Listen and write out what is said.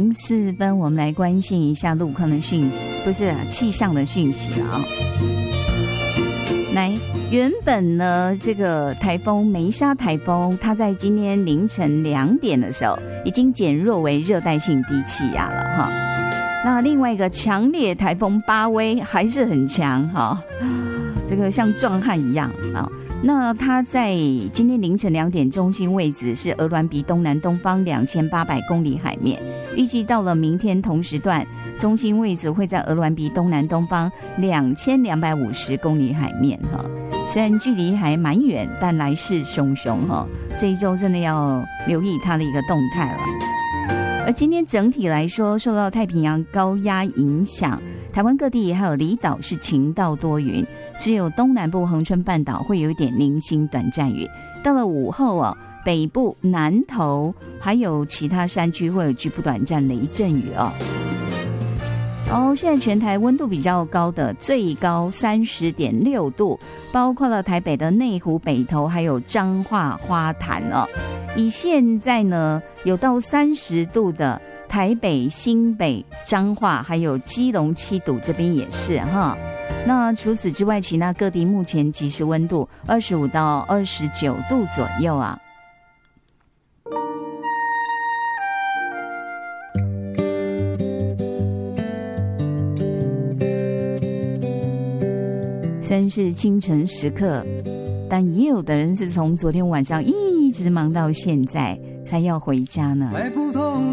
7:04，我们来关心一下路况的讯息，不是气象的讯息啊。来，原本呢，这个台风梅沙台风，它在今天凌晨2点的时候，已经减弱为热带性低气压了哈。那另外一个强烈台风巴威还是很强哈，这个像壮汉一样啊。那它在今天凌晨2点，中心位置是鹅銮鼻东南东方2800公里海面，预计到了明天同时段，中心位置会在鹅銮鼻东南东方2250公里海面哈。虽然距离还蛮远，但来势汹汹哈，这一周真的要留意它的一个动态了。而今天整体来说，受到太平洋高压影响，台湾各地还有离岛是晴到多云，只有东南部恒春半岛会有一点零星短暂雨。到了午后啊，北部、南投还有其他山区会有局部短暂雷阵雨哦。现在全台温度比较高的，最高30.6度，包括了台北的内湖、北投还有彰化、花坛哦。以现在呢有到30度的台北、新北、彰化还有基隆七堵这边也是哈。那除此之外，其他各地目前即时温度25到29度左右啊。虽然是清晨时刻，但也有的人是从昨天晚上一直忙到现在才要回家呢。